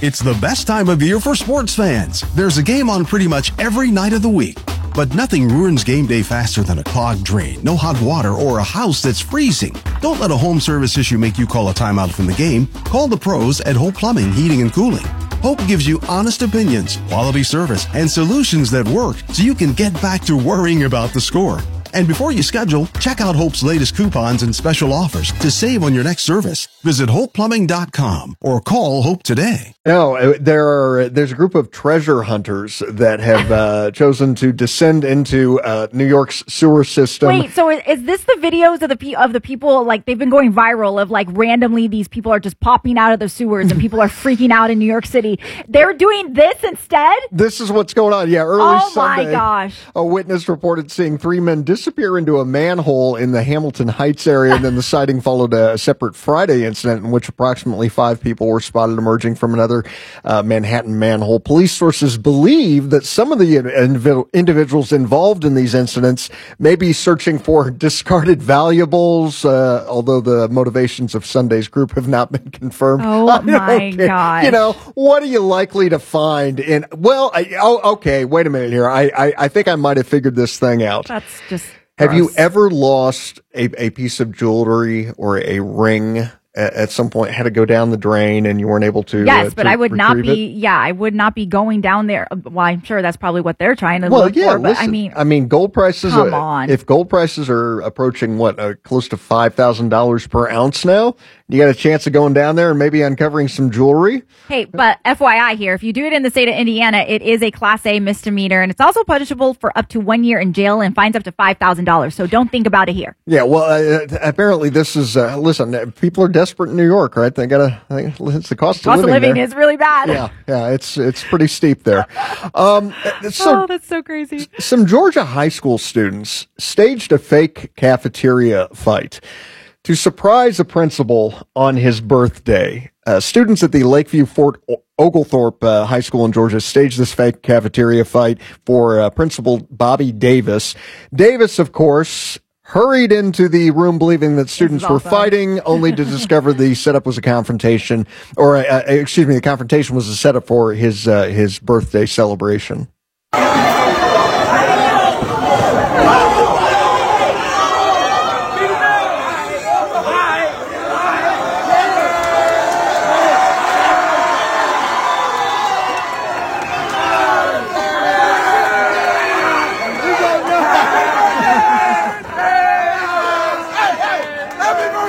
It's the best time of year for sports fans. There's a game on pretty much every night of the week. But nothing ruins game day faster than a clogged drain, no hot water, or a house that's freezing. Don't let a home service issue make you call a timeout from the game. Call the pros at Hope Plumbing, Heating, and Cooling. Hope gives you honest opinions, quality service, and solutions that work so you can get back to worrying about the score. And before you schedule, check out Hope's latest coupons and special offers to save on your next service. Visit HopePlumbing.com or call Hope today. No, there's a group of treasure hunters that have chosen to descend into New York's sewer system. Wait, so is this the videos of the people, like, they've been going viral of, like, randomly these people are just popping out of the sewers and people are freaking out in New York City? They're doing this instead? This is what's going on. Yeah, early Sunday. Oh my gosh. A witness reported seeing three men disappear into a manhole in the Hamilton Heights area, and then the sighting followed a separate Friday incident in which approximately 5 people were spotted emerging from another Manhattan manhole. Police sources believe that some of the individuals involved in these incidents may be searching for discarded valuables, although the motivations of Sunday's group have not been confirmed. Oh my God. You know, what are you likely to find in, okay, wait a minute here. I think I might have figured this thing out. That's just Have gross. you ever lost a piece of jewelry or a ring at some point, had to go down the drain and you weren't able to? Yes, but I would not be. It? Yeah, I would not be going down there. Well, I'm sure that's probably what they're trying to look for. But listen, I mean, gold prices. Come on. If gold prices are approaching close to $5,000 per ounce now, you got a chance of going down there and maybe uncovering some jewelry. Hey, but FYI here, if you do it in the state of Indiana, it is a Class A misdemeanor, and it's also punishable for up to 1 year in jail and fines up to $5,000. So don't think about it here. Yeah, well, apparently this is, listen, people are desperate in New York, right? It's the cost of living is really bad. Yeah, it's pretty steep there. That's so crazy. Some Georgia high school students staged a fake cafeteria fight to surprise a principal on his birthday. Students at the Lakeview Fort Oglethorpe High School in Georgia staged this fake cafeteria fight for Principal Bobby Davis. Davis, of course, hurried into the room believing that students were fighting, only to discover the setup was a confrontation, the confrontation was a setup for his birthday celebration.